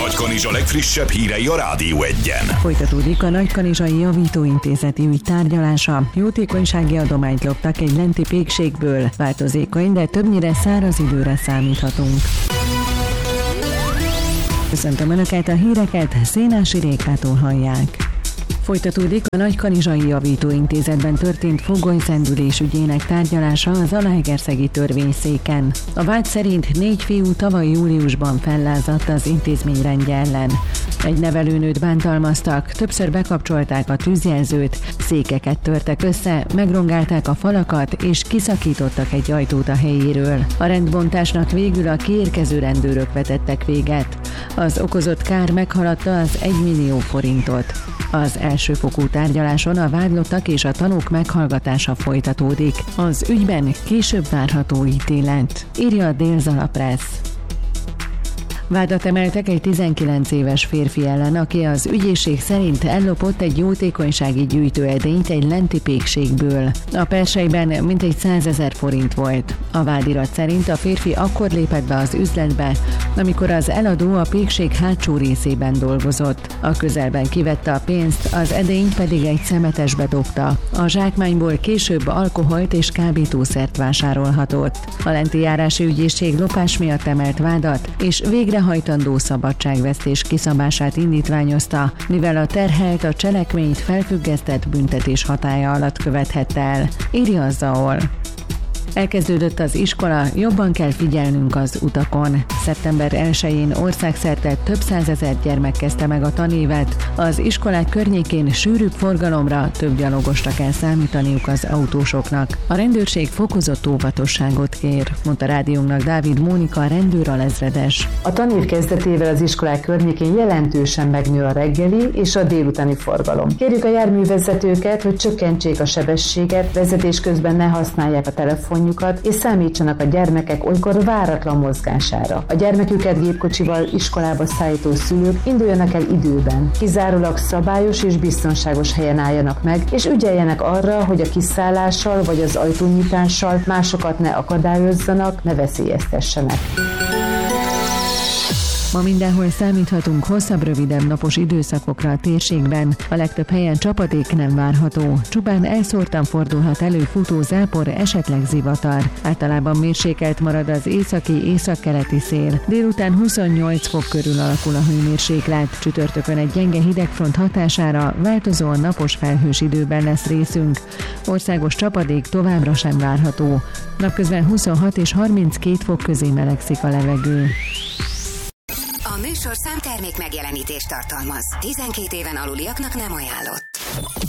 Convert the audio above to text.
Nagykanizsa legfrissebb hírei a Rádió Egyen. Folytatódik a Nagykanizsai Javítóintézeti ügy tárgyalása. Jótékonysági adományt loptak egy lenti pékségből. Változékony, de többnyire száraz időre számíthatunk. Köszöntöm Önöket, a híreket Szénási Rékától hallják. Folytatódik a Nagykanizsai Javítóintézetben történt fogolyszenvedés ügyének tárgyalása az Zalaegerszegi törvényszéken. A vád szerint 4 fiú tavaly júliusban fellázadt az intézmény rendje ellen. Egy nevelőnőt bántalmaztak, többször bekapcsolták a tűzjelzőt, székeket törtek össze, megrongálták a falakat és kiszakítottak egy ajtót a helyéről. A rendbontásnak végül a kiérkező rendőrök vetettek véget. Az okozott kár meghaladta az 1 millió forintot. Az elsőfokú tárgyaláson a vádlottak és a tanúk meghallgatása folytatódik. Az ügyben később várható ítélet, írja a Dél-Zala Press. Vádat emeltek egy 19 éves férfi ellen, aki az ügyészség szerint ellopott egy jótékonysági gyűjtőedényt egy lenti pékségből. A persejben mintegy 100 000 forint volt. A vádirat szerint a férfi akkor lépett be az üzletbe, amikor az eladó a pékség hátsó részében dolgozott. A közelben kivette a pénzt, az edényt pedig egy szemetesbe dobta. A zsákmányból később alkoholt és kábítószert vásárolhatott. A lenti járási ügyészség lopás miatt emelt vádat, és végrehajtandó szabadságvesztés kiszabását indítványozta, mivel a terhelt a cselekményt felfüggesztett büntetés hatálya alatt követhette el, írja a ZAOL. Elkezdődött az iskola, jobban kell figyelnünk az utakon. Szeptember 1-én országszerte több 100 000 gyermek kezdte meg a tanévet. Az iskolák környékén sűrűbb forgalomra, több gyalogosra kell számítaniuk az autósoknak. A rendőrség fokozott óvatosságot kér, mondta rádiónknak Dávid Mónika, rendőralezredes. A tanév kezdetével az iskolák környékén jelentősen megnő a reggeli és a délutáni forgalom. Kérjük a járművezetőket, hogy csökkentsék a sebességet, vezetés közben ne használják a telefon és számítsanak a gyermekek olykor váratlan mozgására. A gyermeküket gépkocsival iskolába szállító szülők induljanak el időben. Kizárólag szabályos és biztonságos helyen álljanak meg, és ügyeljenek arra, hogy a kiszállással vagy az ajtónyitással másokat ne akadályozzanak, ne veszélyeztessenek. Ma mindenhol számíthatunk hosszabb, rövidebb napos időszakokra a térségben. A legtöbb helyen csapadék nem várható. Csupán elszórtan fordulhat elő futó zápor, esetleg zivatar. Általában mérsékelt marad az északi-északkeleti szél. Délután 28 fok körül alakul a hőmérséklet. Csütörtökön egy gyenge hidegfront hatására változóan napos felhős időben lesz részünk. Országos csapadék továbbra sem várható. Napközben 26 és 32 fok közé melegszik a levegő. A műsor számtermék megjelenítést tartalmaz. 12 éven aluliaknak nem ajánlott.